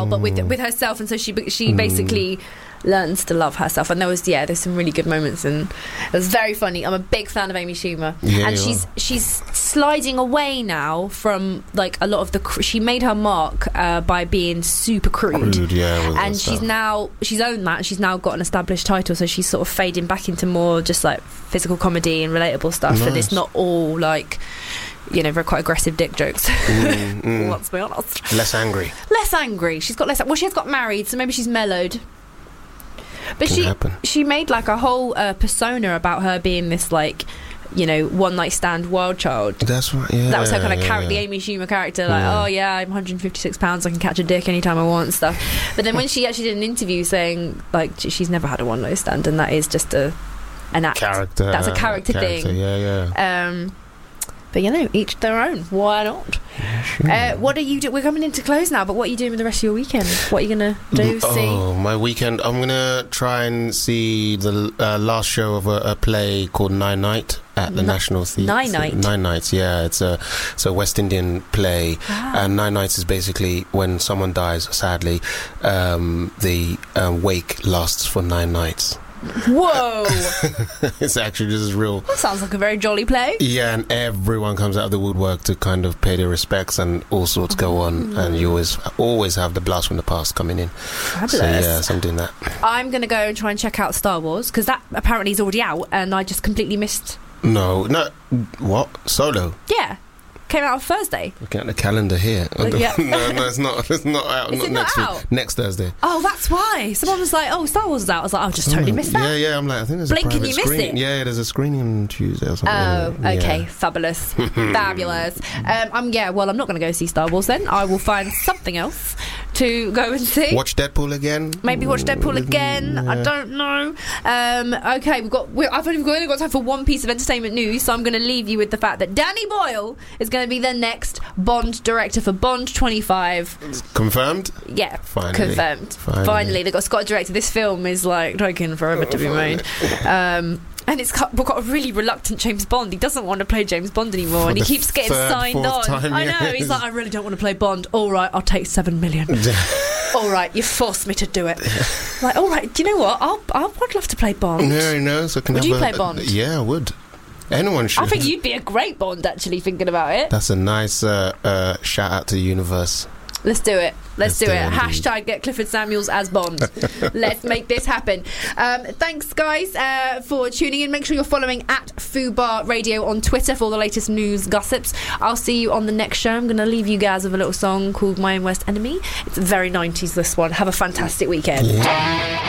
well, but with herself, and so she basically learns to love herself. And there's some really good moments, and it was very funny. I'm a big fan of Amy Schumer, and she's sliding away now from like a lot of she made her mark by being super crude, and she's owned that. She's now got an established title, so she's sort of fading back into more just like physical comedy and relatable stuff. Nice. And it's not all like, very quite aggressive dick jokes. Let's be honest. Less angry. She's got less. Well, she has got married, so maybe she's mellowed. But she made like a whole persona about her being this like, one night stand wild child. That's right. Yeah, that was her kind of character, the Amy Schumer character. Like, I'm 156 pounds. I can catch a dick anytime I want and stuff. But then when she actually did an interview saying like she's never had a one night stand, and that is just an act. Character. That's a character thing. Yeah. But each their own. Why not? Yeah, sure. What are you doing? We're coming into close now, but what are you doing with the rest of your weekend? What are you going to do? My weekend, I'm going to try and see the last show of a play called Nine Night at the National Theatre. Nine Nights, yeah. It's a West Indian play. And Nine Nights is basically when someone dies, sadly, the wake lasts for 9 nights. Whoa. It's actually just real. That sounds like a very jolly play. Yeah, and everyone comes out of the woodwork to kind of pay their respects, and all sorts go on, and you always have the blast from the past coming in. Fabulous. So I'm doing that. I'm going to go and try and check out Star Wars, because that apparently is already out, and I just completely missed. No, what? Solo? Yeah. Came out on Thursday. Looking at the calendar here. No, it's not. It's not out. Is it not out? Week. Next Thursday. Oh, that's why. Someone was like, Star Wars is out. I was like, just totally missed that. Yeah. I'm like, I think there's Blink a private and you missed screening. it. Yeah, there's a screening on Tuesday or something. Oh, okay. Yeah. Fabulous. Fabulous. I'm not going to go see Star Wars then. I will find something else to go and see. Watch Deadpool again. Maybe watch Deadpool again. Yeah. I don't know. Okay, I've only got time for one piece of entertainment news, so I'm going to leave you with the fact that Danny Boyle is going to be the next Bond director for Bond 25. Confirmed? Yeah, finally. Confirmed. Finally, they've got Scott director. This film is like taking forever to be made. And we've got a really reluctant James Bond. He doesn't want to play James Bond anymore, and he keeps getting signed on. I know. He's like, I really don't want to play Bond. All right, I'll take 7 million. All right, you forced me to do it. Like, all right, do you know what? I'd love to play Bond. No. So would you play Bond? Yeah, I would. Anyone should. I think you'd be a great Bond, actually, thinking about it. That's a nice shout out to the universe. Let's do it. Let's do it. Hashtag get Clifford Samuels as Bond. Let's make this happen. Thanks, guys, for tuning in. Make sure you're following at Fubar Radio on Twitter for all the latest news gossips. I'll see you on the next show. I'm going to leave you guys with a little song called My Own Worst Enemy. It's very 90s, this one. Have a fantastic weekend. Yeah.